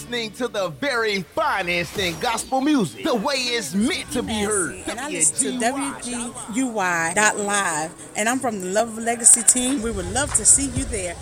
listening to the very finest in gospel music, the way it's meant to be heard. And I listen to WGUY.live, and I'm from the Love Legacy team. We would love to see you there.